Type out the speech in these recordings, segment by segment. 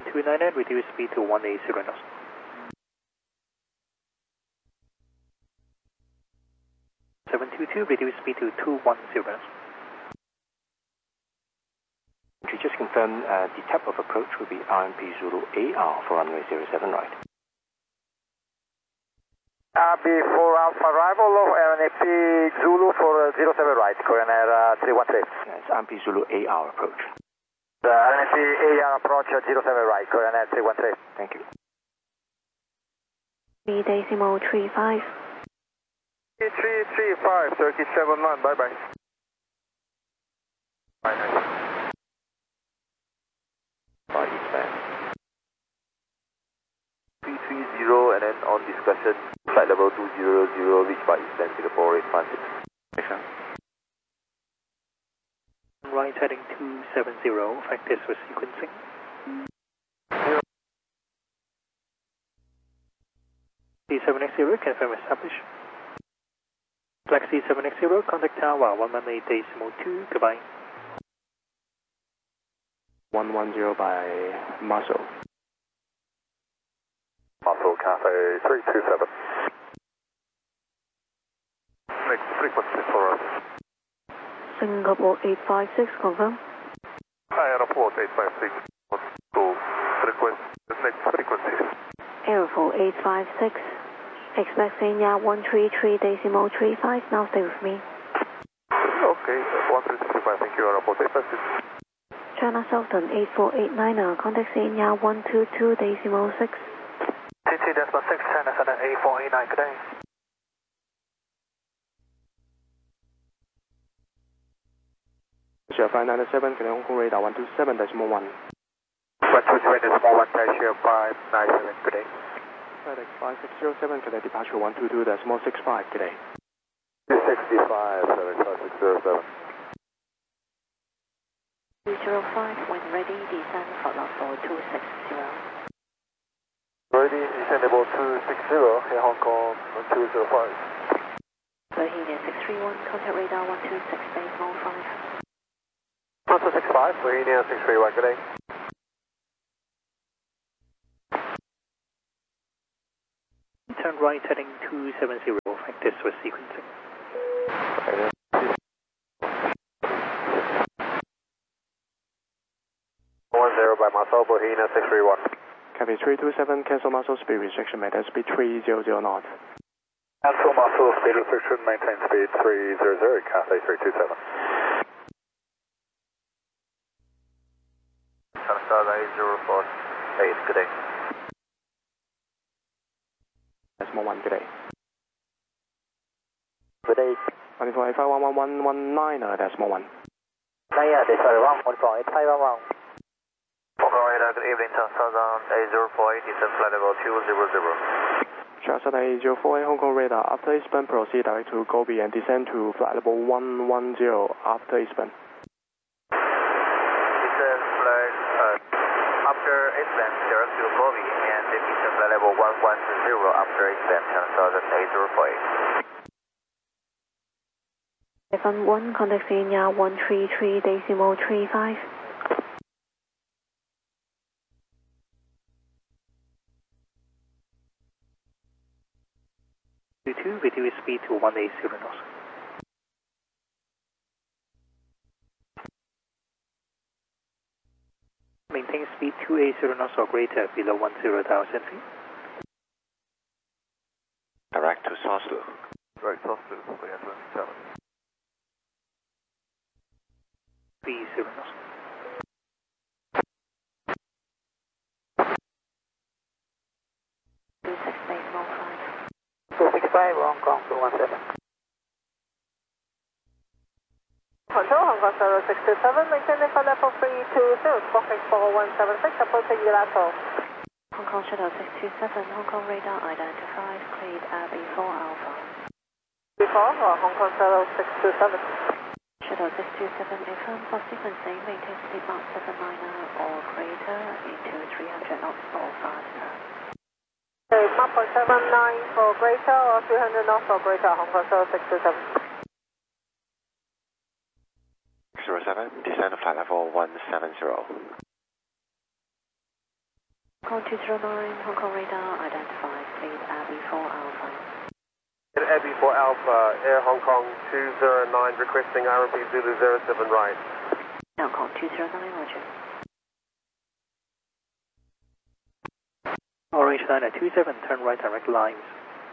299, reduce speed to 180 knots. 722, reduce speed to 210 knots. Could you just confirm the type of approach will be RMP Zulu AR for runway 07 right? Before Alpha arrival of RNAP Zulu for 07 right, Korean Air 313. Yes, RMP Zulu AR approach. The RNAP AR approach 07 right, Korean Air 313. Thank you. 3.35. 335, 37-1, bye-bye. Bye-bye. By Eastman. 330 and then on discussion, flight level 200, reach by Eastman, Singapore 856. Excellent. Right heading 270, practice for sequencing. C7X0, confirm establish. Flex C7X0, contact tower 118.2, goodbye. 110 by Muscle. Muscle Cafe 327. Next frequency for us. Singapore 856, confirm. Hi, Aeroport 856. To request the next frequency. Airflow 856. Expect Kenya 133.35. Now stay with me. Okay, 1335, thank you, Aeroport 856. China Southern 8489, contact Kenya 122.6. CT Decimal 6, China Southern 8489, good day. Sierra 597, can Hong Kong radar 127.1. 127.1, Sierra 597, good day. FedEx 5607, can departure 122.65, good day. 265, FedEx 5607. 205, when ready, descend for level 260. Ready, descend level 260, in Hong Kong 205. Bohemia 631, contact radar 126.05. 1265, Bohemia 631, good day. Turn right heading 270, practice for sequencing. Okay. 10 by Muscle, Bohemia 631. Copy 327, cancel muscle speed restriction, maintain speed 300 knots. Cancel muscle speed restriction, maintain speed 300, Cathay 327. Canada 8048, good day. Decimal 1, good day. Good day. 24851119, decimal 1. Yeah, this is 1.8511. Good evening, Southern 8048, descent flight level 200. Charles 8048, Hong Kong radar. After Eastbound, proceed direct to Gobi and descend to flight level 110 after Eastbound. Descent flight after Eastbound, direct to Gobi and descent flight level 110 after Eastbound, Southern 8048. F1, contact Kenya 133.35. 22, reduce speed to 180 knots. Maintain speed 280 knots or greater below 10,000 feet. Direct to Soslu. Right, Soslu, we have 27. 30 knots. Hong Kong 217. Control Hong Kong 0627, maintain the flight level 320, squawking 4176, approaching unilateral. Hong Kong Shuttle 627, Hong Kong radar identified, cleared before Alpha. Before Hong Kong Shuttle 627. Shuttle 627, affirm for sequencing, maintain speed Mach 79 or greater into 300 knots or faster. Okay, Mach 79 for greater or 300 knots or greater, Hong Kong Shuttle 627. 07, descend flight level 170. Kong 209, Hong Kong radar identified, please Abbey 4 Alpha. Abbey 4 Alpha, Air Hong Kong 209, requesting RMB Zulu 07 right. Hong Kong 209, roger. Orange line at 27, turn right direct lines.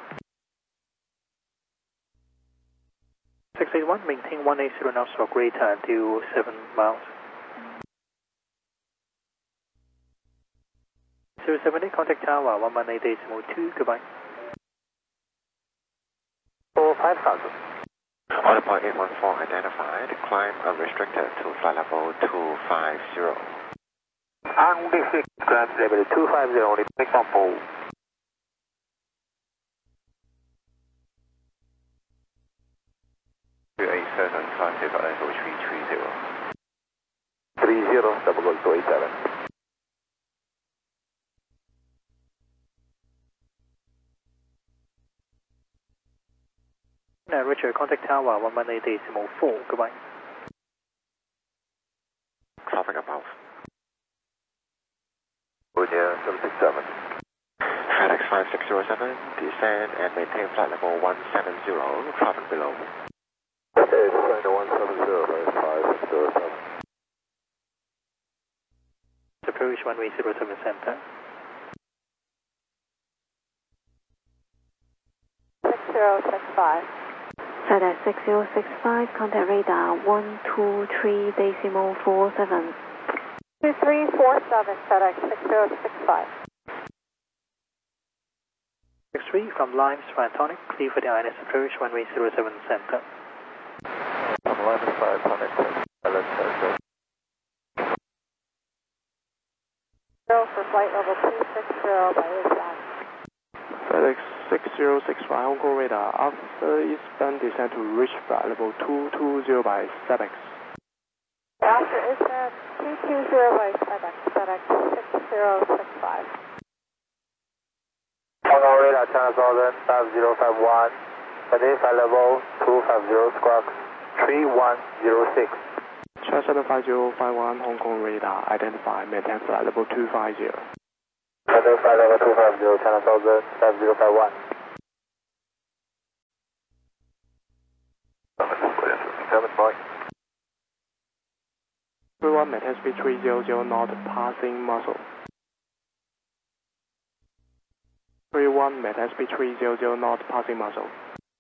681, maintain 180 knots or greater until 7 miles. 070, contact tower 118.2, goodbye. 5000. Order point 814 identified, climb unrestricted to flight level 250. Unrestricted climb level 250, only example. To a certain flight level 330. 30, double goal to 87. Richard, contact tower 118.4, goodbye. Clouding above. Virginia 767. FedEx 5607, descend and maintain flight level 170, traffic below. Okay, descend to 170, 5607. Approach runway 07 center. 6065. FedEx 6065, contact radar 123.47. 2347, FedEx 6065. 63 from Limes Fantonic, clear for the INS approach runway 07 center. From Limes Fantonic, LS 0 for flight level 260 by ASAP. FedEx 6065 Hong Kong radar, after eastbound descend to reach flight level 220 by FedEx. After eastbound 220 by FedEx, FedEx 6065. Hong Kong radar, China Southern 5051, maintain flight level 250, squawk 3106. China Southern 5051 Hong Kong radar, identify, maintain flight level 250. Maintain flight level 250, China Southern 5051. 7 point. 31, maintain speed 300 knot, passing muzzle. 31, maintain speed 300 knot, passing muzzle.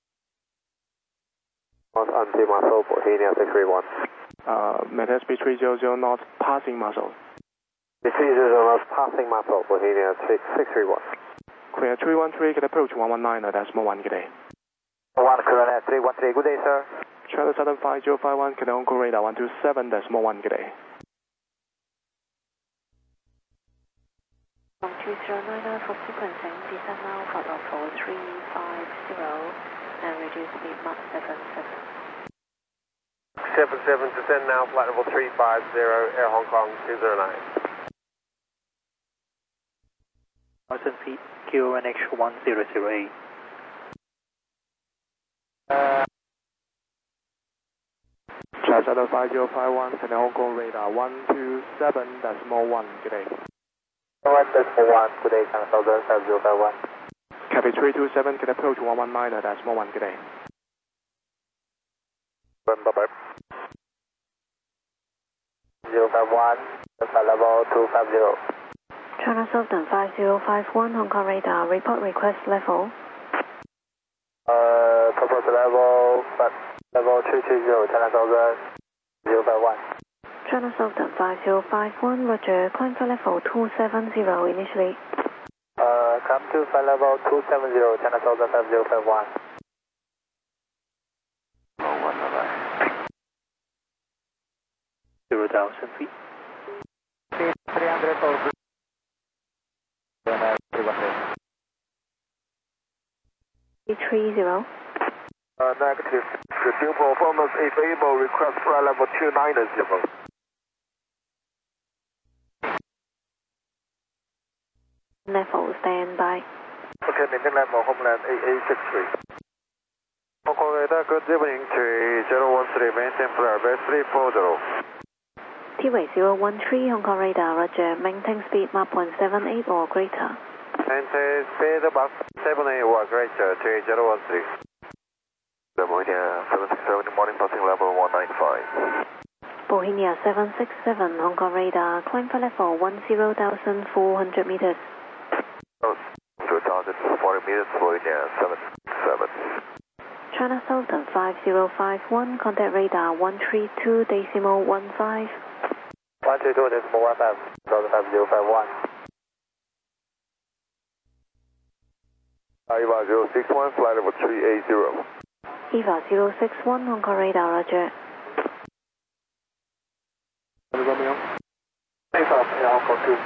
Anti-muzzle, Bohemia 631. Maintain speed 300 knot, passing muzzle. 300 knots, passing muzzle, Bohemia 631. Clear 313, get approach 119, decimal 1, good day. 1 Coronet 313, good day, sir. China Southern 5051, get Hong Kong radar 127, decimal 1, good day. From 2099 for sequencing, descend now for level 350 and reduce speed Mach 77. 77, descend now, flight level 350, Air Hong Kong 209. 1000 feet, QNH 1008. China Southern 5051, get Hong Kong radar 127, decimal 1, good day. 1.1, good day, China Southern 5051. Copy 327, get approach 119, decimal 1, good day. Bye-bye. 051, flight level 250. China Southern 5051, Hong Kong radar, report request level. Proposed level 330, China Southern 051. China Southern 5051, roger, climb for level 270 initially. Come to flight level 270, China Southern 5051. 0,000 feet. 300 over. 330. Negative. Resume performance if able, request flight level 290. Level standby. Okay, maintain level Homeland AA63. Hong Kong radar, good evening, 3013, maintain flight level 340. T-Way 013, Hong Kong radar, roger. Maintain speed Mach 178 or greater. Maintain speed Mach 78 or greater, 3013. Bohemia 767, morning passing level 195. Bohemia 767, Hong Kong radar, climb for level 10,400 meters. To target 40 meters, Bohemia 767. China Southern 5051, contact radar 132.15. 132.15, Southern 5051. EVA 061, flight level 380. EVA 061, Hong Kong radar, roger. Romeo. EVA, Hong Kong 205.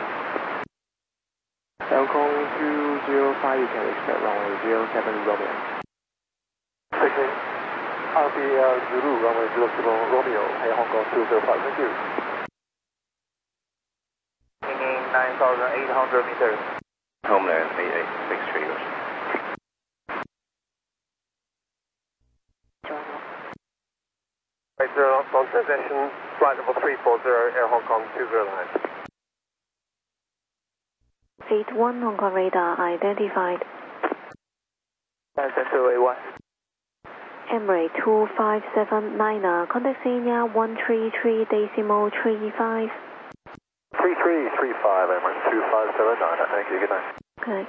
Hong Kong 205, you can expect runway 07 Romeo. Okay. RBL Zulu, runway 07 Romeo, Hong Kong 205, thank you. Hanging 9,800 meters. Homeland 8863. Right, on transition, flight level 340, Air Hong Kong 209. 81, Hong Kong radar, identified. 281. Emirates 2579, contact Senior 133.35. 3335, Emirates 2579, thank you, good night. Okay.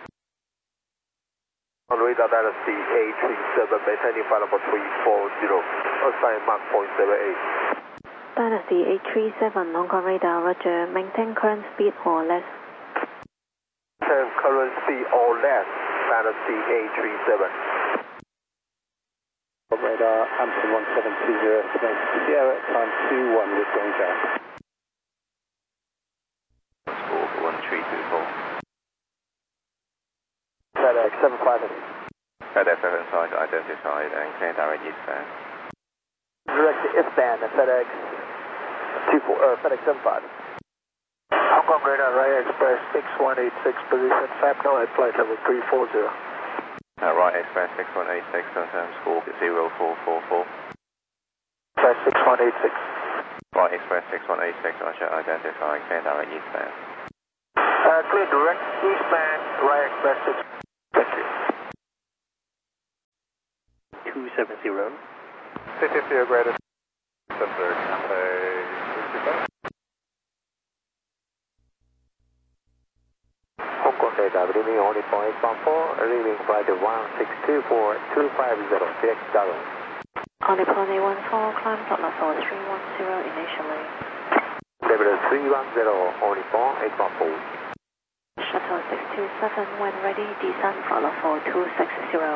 On radar Dynasty A37, maintaining flight level 340, assign Mach 0.78. Dynasty 837, Hong Kong radar, roger. Maintain current speed or less. Current speed or less, Dynasty A37. Radar, Hampton 1720, Sierra, time 21 with Donga. Score 1324. FedEx 758. FedEx 75 identified and clear direct eastbound. Direct eastbound, FedEx 75. Hong Kong radar, Right Express 6186, position Fabno at flight level 340. Right Express 6186, confirm score 0444. Express 6186. Right Express 6186, roger, identifying clear direct eastbound. Clear direct eastbound, Right Express 6. Thank you. 270. 50 greater. Center, Cathay 65. Hong Kong radar, leaving only for 814, leaving flight 1624, 250, direct Darwin. Only Pony 14, climb flight level 310 initially. Level 310, only for 814. Shuttle 627, when ready, descend flight level 260.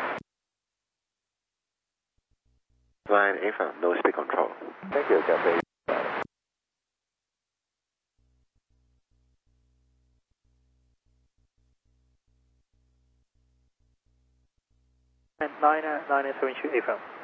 Line AFM, no speed control. Thank you, Cathay. And 972 AFM.